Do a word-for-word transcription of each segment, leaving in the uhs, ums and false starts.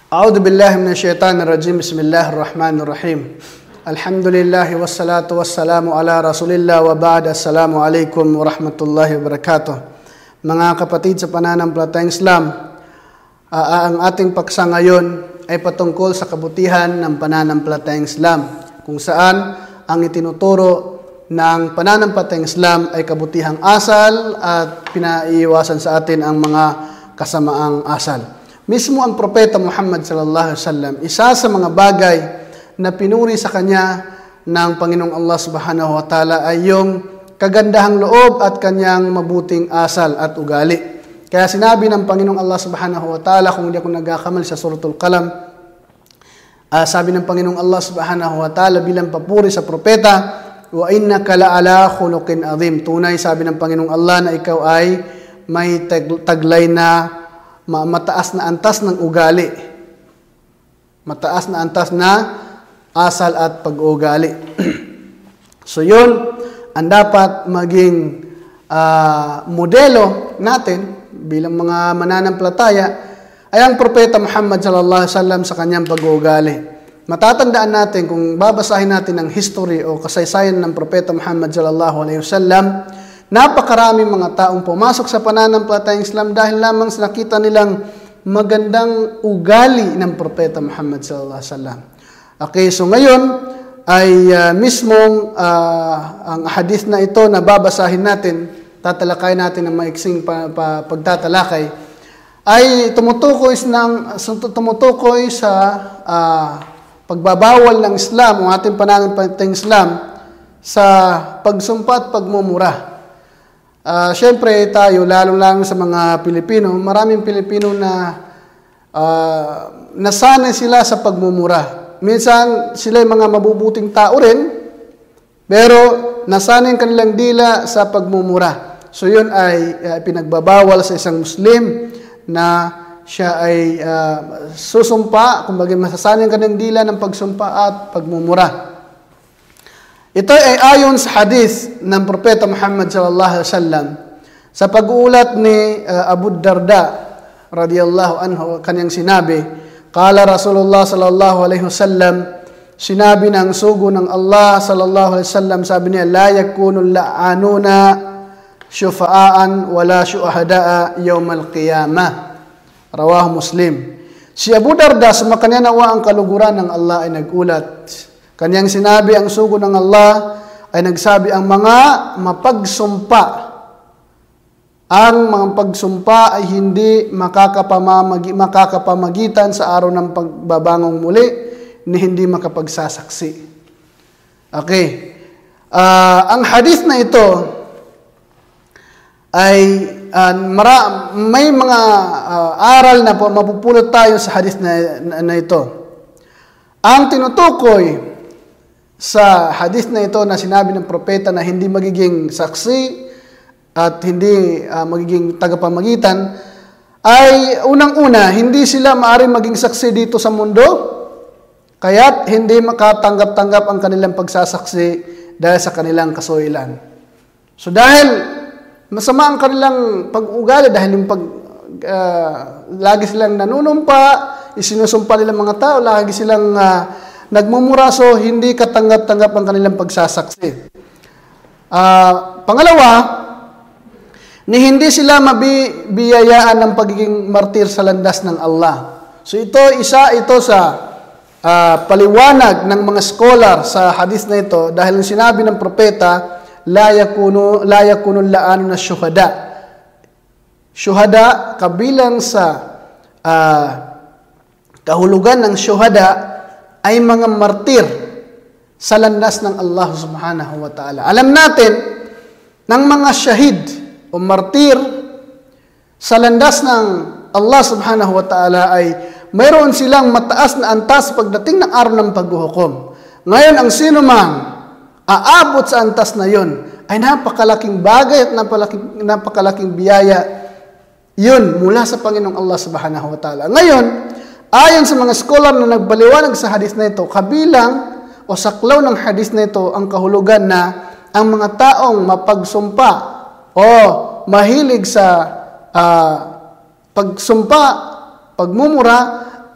A'udhu billahi minash shaitanir rajim. Bismillahir rahmanir rahim. Alhamdulillahi wassalatu wassalamu ala rasulillah wa ba'd. Assalamu alaikum warahmatullahi wabarakatuh. Mga kapatid sa pananampalatayang Islam, uh, ang ating paksa ngayon ay patungkol sa kabutihan ng pananampalatayang Islam, kung saan ang itinuturo ng pananampalatayang Islam ay kabutihang asal at pinaiiwasan sa atin ang mga kasamaang asal. Mismo ang Propeta Muhammad sallallahu alaihi wasallam, isa sa mga bagay na pinuri sa kanya ng Panginoong Allah subhanahu wa ta'ala ay yung kagandahang loob at kanyang mabuting asal at ugali. Kaya sinabi ng Panginoong Allah subhanahu wa ta'ala, kung hindi ako nagkakamali sa Suratul Qalam, uh, sabi ng Panginoong Allah subhanahu wa ta'ala bilang papuri sa propeta, wa innaka la'ala khuluqin azim. Tunay, sabi ng Panginoong Allah, na ikaw ay may tag- taglay na mataas na antas ng ugali. Mataas na antas na asal at pag-ugali. So yun, ang dapat maging uh, modelo natin bilang mga mananampalataya ay ang Propeta Muhammad sallallahu alaihi wasallam sa kanyang pag-uugali. Matatandaan natin, kung babasahin natin ang history o kasaysayan ng Propeta Muhammad sallallahu alaihi wasallam, napakaraming mga taong pumasok sa pananampalatayang Islam dahil lamang sa nakita nilang magandang ugali ng Propeta Muhammad sallallahu alaihi wasallam. Okay, so ngayon ay uh, mismong uh, ang hadith na ito na babasahin natin, tatalakay natin ng maiksing pa, pa, pagtatalakay, ay tumutukoy ng tumutukoy sa uh, pagbabawal ng Islam, o ating pananampalatayang Islam, sa pagsumpa at pagmumura. Uh, Siyempre tayo, lalo-lalo sa mga Pilipino, maraming Pilipino na uh, nasanay sila sa pagmumura. Minsan sila mga mabubuting tao rin, pero nasanay ang kanilang dila sa pagmumura. So yun ay uh, pinagbabawal sa isang Muslim na siya ay uh, susumpa, kumbaga masasanay ang kanilang dila ng pagsumpa at pagmumura. Ito ay ayon sa hadith ng Propeta Muhammad sallallahu alaihi wasallam sa pag-uulat ni uh, Abu Darda radhiyallahu anhu, kanyang sinabi, qala Rasulullah sallallahu alaihi wasallam, sinabi ng sugo ng Allah sallallahu alaihi wasallam, sabi niya, la yakunu la'anuna syufa'an wala syuhada'a yawmal qiyamah. Rawahu Muslim. Si Abu Darda, sumakanya nawa ang kaluguran ng Allah, ay nagulat. Kanyang sinabi, ang sugo ng Allah ay nagsabi, ang mga mapagsumpa, ang mga pagsumpa ay hindi makakapamamagi, makakapamagitan sa araw ng pagbabangong muli ni hindi makapagsasaksi. Okay. Uh, ang hadith na ito ay uh, mara, may mga uh, aral na po, mapupulot tayo sa hadith na, na, na ito. Ang tinutukoy sa hadith na ito na sinabi ng propeta na hindi magiging saksi at hindi uh, magiging tagapamagitan ay unang-una, hindi sila maaaring maging saksi dito sa mundo, kaya't hindi makatanggap-tanggap ang kanilang pagsasaksi dahil sa kanilang kasuilan. So dahil masama ang kanilang pag-ugali, dahil yung pag, uh, lagi silang nanunumpa, isinusumpa nilang mga tao, lagi silang uh, nagmumura, so hindi katanggap-tanggap ang kanilang pagsasaksi. Uh, pangalawa, ni hindi sila mabibiyayaan ng pagiging martir sa landas ng Allah. So ito, isa ito sa uh, paliwanag ng mga scholar sa hadith na ito, dahil sinabi ng propeta, la yakunu la yakunu la'anu na syuhada. Syuhada, kabilang sa uh, kahulugan ng syuhada, ay mga martir sa landas ng Allah subhanahu wa ta'ala. Alam natin, ng mga syahid o martir sa landas ng Allah subhanahu wa ta'ala ay mayroon silang mataas na antas pagdating ng araw ng paghuhukom. Ngayon, ang sino mang aabot sa antas na yun ay napakalaking bagay at napakalaking, napakalaking biyaya yun mula sa Panginoong Allah subhanahu wa ta'ala. Ngayon, ayon sa mga scholar na nagbaliwanag sa hadith na ito, kabilang o saklaw ng hadith na ito ang kahulugan na ang mga taong mapagsumpa o mahilig sa uh, pagsumpa, pagmumura,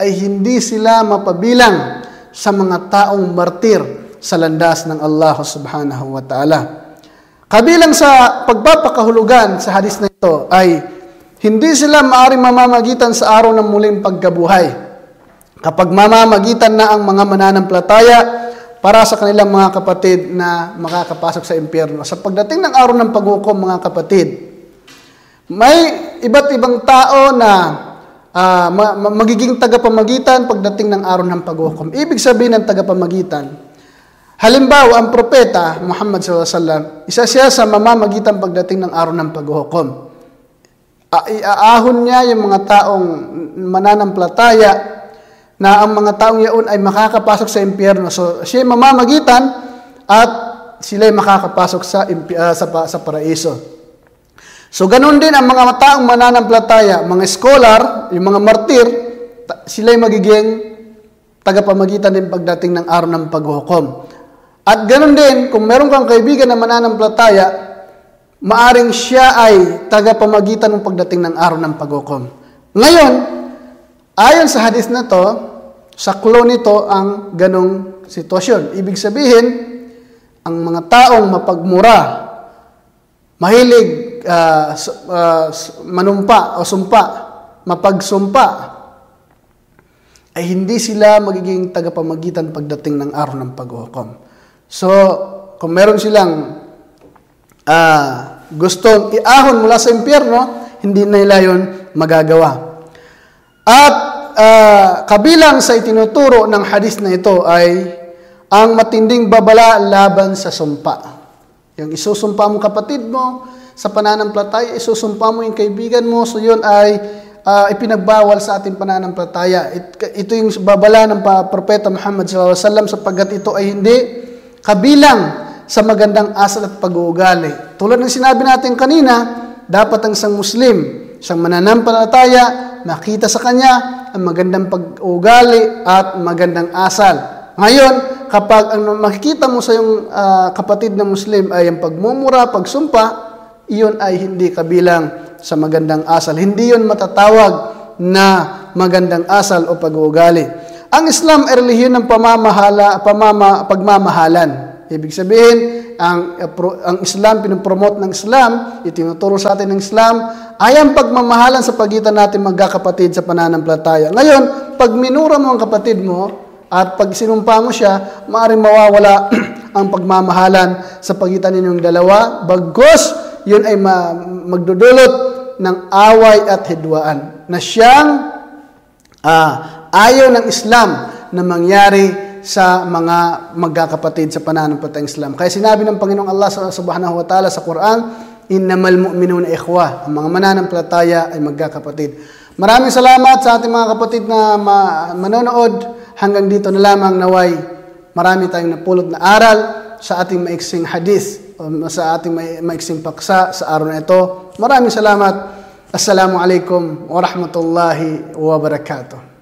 ay hindi sila mapabilang sa mga taong martir sa landas ng Allah subhanahu wa ta'ala. Kabilang sa pagpapakahulugan sa hadis na ito ay hindi sila maaaring mamamagitan sa araw ng muling pagkabuhay. Kapag mamamagitan na ang mga mananampalataya para sa kanilang mga kapatid na makakapasok sa impyerno. Sa pagdating ng araw ng paghukom, mga kapatid, may iba't ibang tao na Uh, ma- ma- magiging tagapamagitan pagdating ng araw ng paghukom. Ibig sabihin ng tagapamagitan, halimbawa, ang propeta Muhammad sallallahu alaihi wasallam, isa siya sa mamamagitan pagdating ng araw ng paghukom. Uh, iaahon niya yung mga taong mananampalataya na ang mga taong yaon ay makakapasok sa impyerno. So, siya mamamagitan at sila ay makakapasok sa, uh, sa, sa paraiso. So, ganun din ang mga taong mananampalataya, mga scholar, yung mga martir, sila'y magiging tagapamagitan din pagdating ng araw ng paghukom. At ganun din, kung meron kang kaibigan na mananampalataya, maaring siya ay tagapamagitan ng pagdating ng araw ng paghukom. Ngayon, ayon sa hadis na to, sa clue nito ang ganung sitwasyon. Ibig sabihin, ang mga taong mapagmura, mahilig, Uh, uh, manumpa o sumpa, mapagsumpa, ay hindi sila magiging tagapamagitan pagdating ng araw ng paghukom. So, kung meron silang uh, gustong iahon mula sa impyerno, hindi na nila yun magagawa. At uh, kabilang sa itinuturo ng hadis na ito ay ang matinding babala laban sa sumpa. Yung isusumpa mo kapatid mo, sa pananampalataya, isusumpa mo yung kaibigan mo, so yun ay uh, ipinagbawal sa ating pananampalataya. It, ito yung babala ng propeta Muhammad sallallahu alaihi wasallam sapagkat ito ay hindi kabilang sa magandang asal at pag-uugali. Tulad ng sinabi natin kanina, dapat ang isang Muslim, isang mananampalataya, makita sa kanya ang magandang pag-uugali at magandang asal. Ngayon, kapag ang makikita mo sa iyong uh, kapatid na Muslim ay ang pagmumura, pagsumpa, iyon ay hindi kabilang sa magandang asal. Hindi yun matatawag na magandang asal o pag-uugali. Ang Islam ay relihiyon ng pamamahala, pamama, pagmamahalan. Ibig sabihin, ang, ang Islam, pinopromote ng Islam, itinuturo sa atin ng Islam, ay ang pagmamahalan sa pagitan natin magkakapatid sa pananampalataya. Ngayon, pag minura mo ang kapatid mo, at pag sinumpa mo siya, maaaring mawawala ang pagmamahalan sa pagitan ninyong dalawa, bagkus yun ay ma- magdudulot ng away at hidwaan na siyang uh, ayaw ng Islam na mangyari sa mga magkakapatid sa pananampalatayang Islam. Kaya sinabi ng Panginoong Allah subhanahu wa ta'ala sa Quran, innamal mu'minuna ikhwa, ang mga mananampalataya ay magkakapatid. Maraming salamat sa ating mga kapatid na ma- manonood. Hanggang dito na lamang naway marami tayong napulot na aral sa ating maiksing hadith, sa ating maiksing paksa sa araw na ito. Maraming salamat. Assalamu alaikum wa rahmatullahi wa barakatuh.